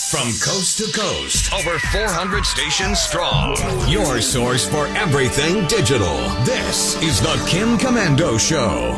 From coast to coast, over 400 stations strong. Your source for everything digital. This is the Kim Komando Show.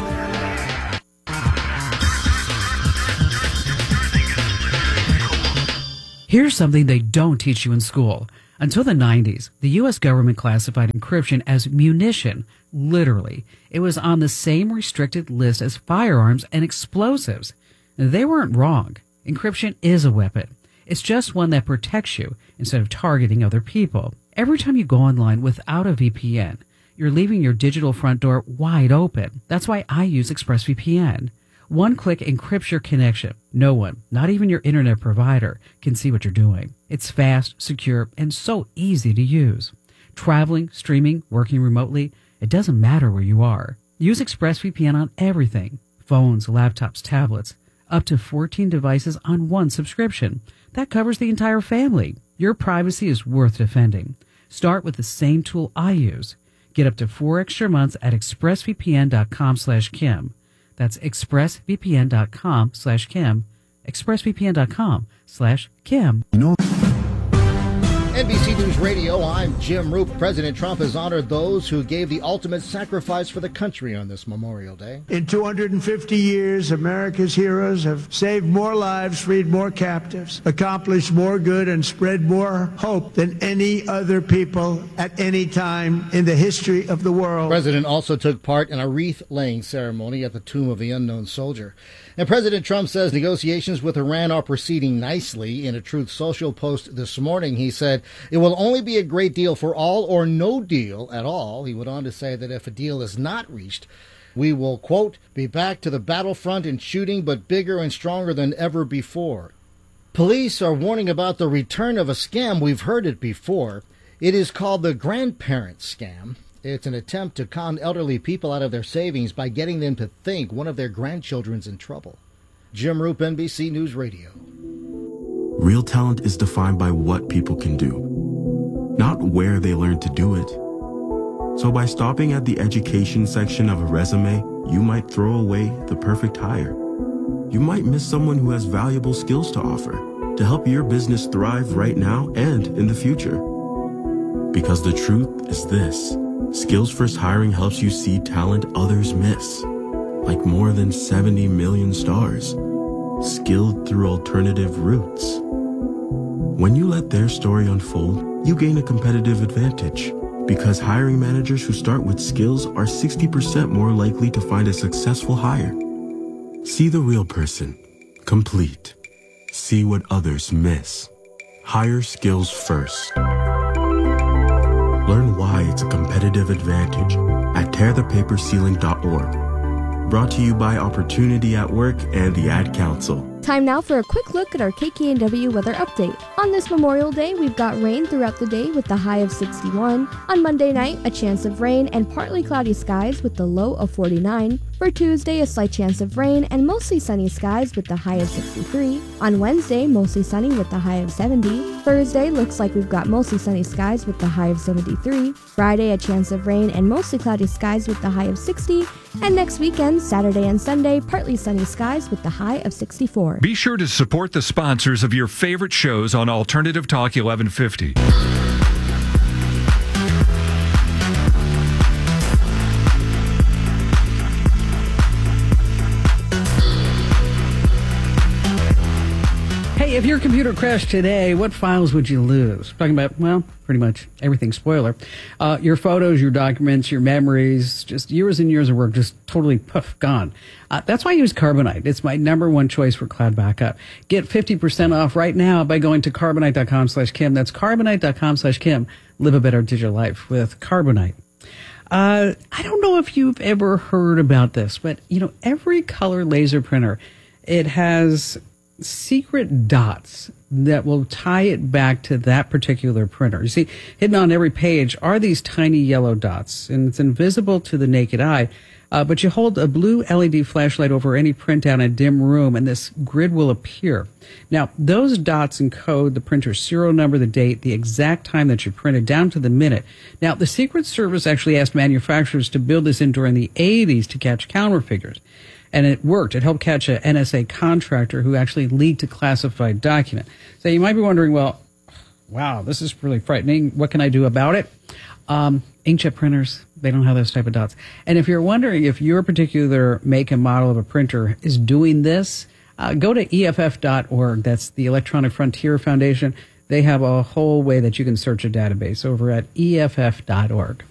Here's something they don't teach you in school. Until the 90s, the U.S. government classified encryption as munition. Literally, it was on the same restricted list as firearms and explosives. They weren't wrong. Encryption is a weapon. It's just one that protects you instead of targeting other people. Every time you go online without a VPN, you're leaving your digital front door wide open. That's why I use ExpressVPN. One-click encrypts your connection. No one, not even your internet provider, can see what you're doing. It's fast, secure, and so easy to use. Traveling, streaming, working remotely, it doesn't matter where you are. Use ExpressVPN on everything. Phones, laptops, tablets. Up to 14 devices on one subscription. That covers the entire family. Your privacy is worth defending. Start with the same tool I use. Get up to 4 extra months at expressvpn.com/Kim. That's expressvpn.com/Kim. expressvpn.com/Kim. NBC News Radio, I'm Jim Roop. President Trump has honored those who gave the ultimate sacrifice for the country on this Memorial Day. In 250 years, America's heroes have saved more lives, freed more captives, accomplished more good, and spread more hope than any other people at any time in the history of the world. The president also took part in a wreath-laying ceremony at the Tomb of the Unknown Soldier. And President Trump says negotiations with Iran are proceeding nicely. In a Truth Social post this morning, he said, "It will only be a great deal for all or no deal at all." He went on to say that if a deal is not reached, we will, quote, "be back to the battlefront and shooting, but bigger and stronger than ever before." Police are warning about the return of a scam. We've heard it before. It is called the grandparent scam. It's an attempt to con elderly people out of their savings by getting them to think one of their grandchildren's in trouble. Jim Roop, NBC News Radio. Real talent is defined by what people can do, not where they learn to do it. So by stopping at the education section of a resume, you might throw away the perfect hire. You might miss someone who has valuable skills to offer to help your business thrive right now and in the future. Because the truth is this. Skills First Hiring helps you see talent others miss, like more than 70 million stars, skilled through alternative routes. When you let their story unfold, you gain a competitive advantage, because hiring managers who start with skills are 60% more likely to find a successful hire. See the real person, complete. See what others miss. Hire skills first. Learn why it's a competitive advantage at tearthepaperceiling.org. Brought to you by Opportunity at Work and the Ad Council. Time now for a quick look at our KKNW weather update. On this Memorial Day, we've got rain throughout the day with the high of 61. On Monday night, a chance of rain and partly cloudy skies with the low of 49. For Tuesday, a slight chance of rain and mostly sunny skies with the high of 63. On Wednesday, mostly sunny with the high of 70. Thursday, looks like we've got mostly sunny skies with the high of 73. Friday, a chance of rain and mostly cloudy skies with the high of 60. And next weekend, Saturday and Sunday, partly sunny skies with the high of 64. Be sure to support the sponsors of your favorite shows on Alternative Talk 1150. Hey, if your computer crashed today, what files would you lose? Talking about, well, pretty much everything, spoiler. Your photos, your documents, your memories, just years and years of work, just totally poof, gone. That's why I use Carbonite. It's my #1 choice for cloud backup. Get 50% off right now by going to carbonite.com/Kim. That's carbonite.com/Kim. Live a better digital life with Carbonite. I don't know if you've ever heard about this, but, every color laser printer, it has secret dots that will tie it back to that particular printer. You see, hidden on every page are these tiny yellow dots, and it's invisible to the naked eye. But you hold a blue LED flashlight over any printout in a dim room, and this grid will appear. Now, those dots encode the printer's serial number, the date, the exact time that you printed, down to the minute. Now, the Secret Service actually asked manufacturers to build this in during the 80s to catch counterfeiters. And it worked. It helped catch an NSA contractor who actually leaked a classified document. So you might be wondering, well, wow, this is really frightening. What can I do about it? Inkjet printers, they don't have those type of dots. And if you're wondering if your particular make and model of a printer is doing this, go to EFF.org. That's the Electronic Frontier Foundation. They have a whole way that you can search a database over at EFF.org.